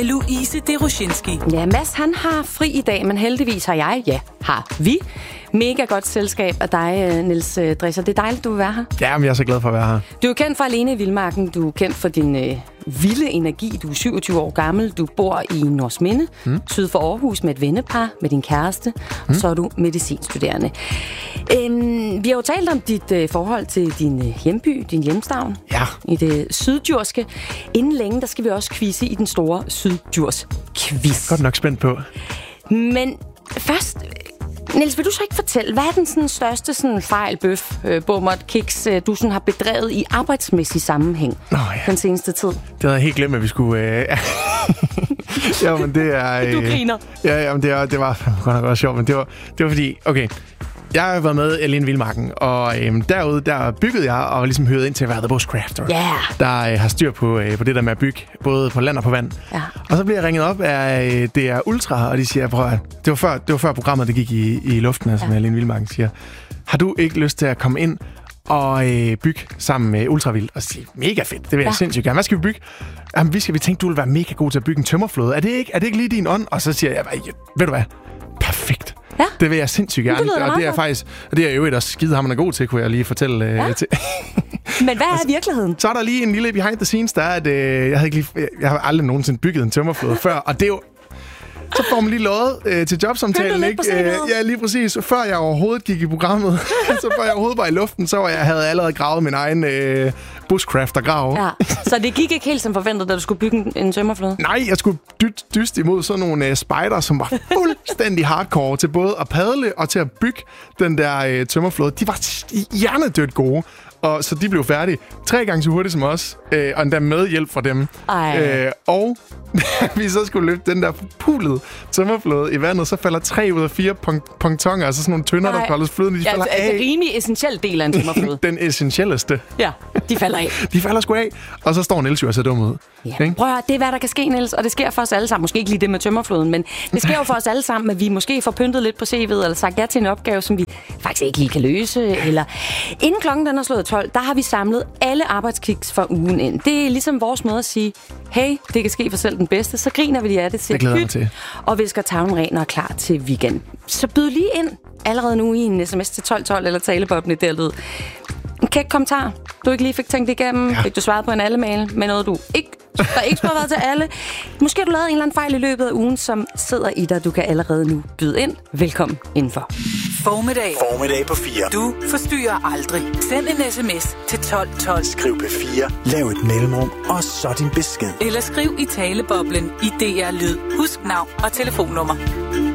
Louise Deroshinski. Ja, Mads han har fri i dag, men heldigvis har vi mega godt selskab af dig, Niels Dresser. Det er dejligt, du vil være her. Ja, men jeg er så glad for at være her. Du er kendt for Alene i Vildmarken. Du er kendt for din vilde energi. Du er 27 år gammel. Du bor i Nordsminde, syd for Aarhus, med et vennepar, med din kæreste. Og så er du medicinstuderende. Vi har jo talt om dit forhold til din hjemby, din hjemstavn. Ja. I det syddjurske. Inden længe, der skal vi også quizze i den store syddjurs-quiz. Godt nok spændt på. Men først, Niels, vil du så ikke fortælle, hvad er den sådan, største sådan, fejl, bøf, bummert, kiks, du sådan, har bedrevet i arbejdsmæssig sammenhæng den seneste tid? Det havde jeg helt glemt, at vi skulle... Jamen, det er... Du griner. Ja, men det var godt nok også sjovt, men det var fordi... Okay, jeg har været med Alene i Vildmarken, og derude, der byggede jeg og ligesom hørte ind til at være the bushcrafter. Der har styr på det der med at bygge, både på land og på vand. Yeah. Og så bliver jeg ringet op af DR Ultra, og de siger, det var før programmet, der gik i luften, altså med Alene i Vildmarken, siger, har du ikke lyst til at komme ind og bygge sammen med Ultravild? Og sige, mega fedt, det vil jeg sindssygt gerne. Hvad skal vi bygge? Jamen, vi tænkte, du vil være mega god til at bygge en tømmerflåde. Er det ikke lige din ånd? Og så siger jeg, ved du hvad? Perfekt. Ja. Det vil jeg sindssygt gerne. Og det er faktisk, og det er jo også skidehammerende god til, kunne jeg lige fortælle til. Men hvad er virkeligheden? Så er der lige en lille behind the scenes, der er, at jeg har aldrig nogensinde bygget en tømmerflåde før, og det er jo... Så får man lige lovet til jobsamtalen, ikke? Ja, lige præcis. Før jeg overhovedet gik i programmet, så før jeg overhovedet var i luften, så havde jeg allerede gravet min egen bushcrafter-grav. Ja. Så det gik ikke helt som forventet, da du skulle bygge en tømmerflåde? Nej, jeg skulle dyste imod sådan nogle spider, som var fuldstændig hardcore til både at padle og til at bygge den der tømmerflåde. De var hjernedødt gode. Og så de blev færdige 3 gange så hurtigt som os, og endda med hjælp fra dem. Og vi så skulle løfte den der pulede tømmerflåde i vandet, så falder 3 ud af 4 pontoner, altså sådan nogle tønder, der koldes fløden, de falder af. Det er en rimelig essentiel del af en tømmerflåde. Den essentielleste. Ja, de falder af. De falder sgu af, og så står Niels jo og ser dum ud. Ja. Prøv at høre, det er hvad der kan ske, Niels, og det sker for os alle sammen. Måske ikke lige det med tømmerflåden, men det sker jo for os alle sammen, at vi måske får pyntet lidt på CV'et, eller sagt ja til en opgave, som vi faktisk ikke lige kan løse. Eller inden klokken den er slået 12, der har vi samlet alle arbejdskiks for ugen ind. Det er ligesom vores måde at sige, hey, det kan ske for selv den bedste, så griner vi lige af det til hyt, og visker tavlen ren og klar til weekend. Så byd lige ind allerede nu i en sms til 1212 eller talebobne derled. En kæk kommentar, du ikke lige fik tænkt igennem, fik du svaret på en alle-mail med noget, der ikke skulle have været til alle. Måske har du lavet en eller anden fejl i løbet af ugen, som sidder i dig. Du kan allerede nu byde ind. Velkommen indenfor. Formiddag på 4. Du forstyrrer aldrig. Send en sms til 1212. Skriv P4, lav et mellemrum, og så din besked. Eller skriv i taleboblen i DR Lyd. Husk navn og telefonnummer.